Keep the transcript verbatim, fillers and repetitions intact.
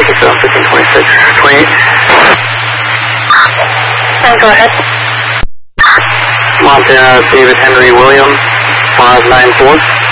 tickets up, fifteen twenty-six, twenty-eight. Uh, go ahead. Montana David Henry William, five nine four.